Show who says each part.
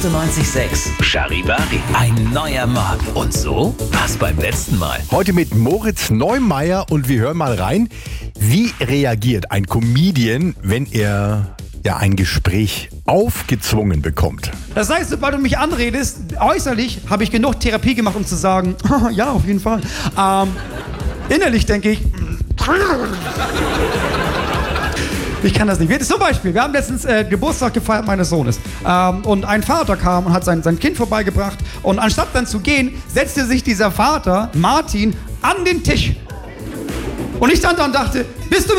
Speaker 1: 98,6 Charivari. Ein neuer Morgen. Und so war's beim letzten Mal.
Speaker 2: Heute mit Moritz Neumeier und wir hören mal rein, wie reagiert ein Comedian, wenn er ein Gespräch aufgezwungen bekommt.
Speaker 3: Das heißt, sobald du mich anredest, äußerlich habe ich genug Therapie gemacht, um zu sagen, ja, auf jeden Fall. Innerlich denke ich, ich kann das nicht. Zum Beispiel, wir haben letztens Geburtstag gefeiert meines Sohnes. Und ein Vater kam und hat sein Kind vorbeigebracht. Und anstatt dann zu gehen, setzte sich dieser Vater, Martin, an den Tisch. Und ich stand da und dachte, bist du